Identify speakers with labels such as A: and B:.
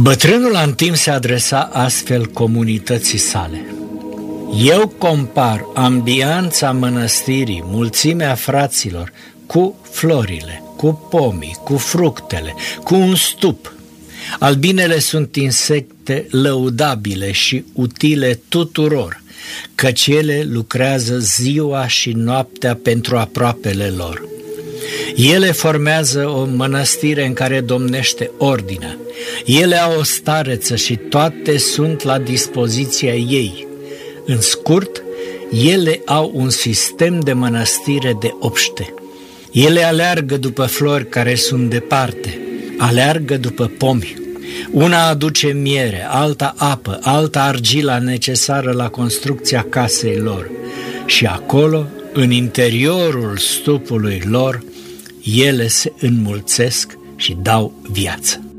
A: Bătrânul Antim se adresa astfel comunității sale. Eu compar ambianța mănăstirii, mulțimea fraților, cu florile, cu pomii, cu fructele, cu un stup. Albinele sunt insecte lăudabile și utile tuturor, căci ele lucrează ziua și noaptea pentru aproapele lor. Ele formează o mănăstire în care domnește ordinea. Ele au o stareță și toate sunt la dispoziția ei. În scurt, ele au un sistem de mănăstire de obște. Ele aleargă după flori care sunt departe, aleargă după pomi. Una aduce miere, alta apă, alta argila necesară la construcția casei lor. Și acolo, în interiorul stupului lor, ele se înmulțesc și dau viață.